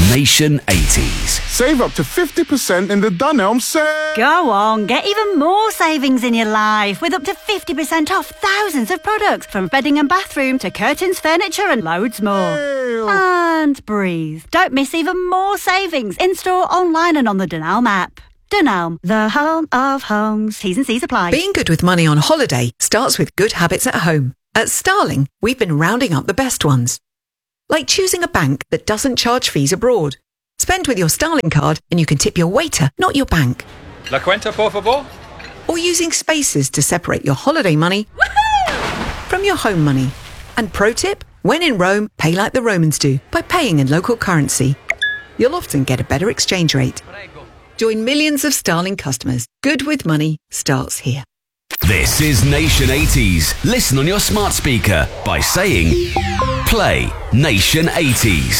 Nation 80s. Save up to 50% in the Dunelm sale. Go on, get even more savings in your life with up to 50% off thousands of products from bedding and bathroom to curtains, furniture and loads more. And breathe. Don't miss even more savings in-store, online and on the Dunelm app. Dunelm, the home of homes. T's and C's apply. Being good with money on holiday starts with good habits at home. At Starling, we've been rounding up the best ones. Like choosing a bank that doesn't charge fees abroad. Spend with your Starling card and you can tip your waiter, not your bank. La cuenta, por favor? Or using spaces to separate your holiday money from your home money. And pro tip, when in Rome, pay like the Romans do by paying in local currency. You'll often get a better exchange rate. Join millions of Starling customers. Good with money starts here. This is Nation 80s. Listen on your smart speaker by saying, play Nation 80s.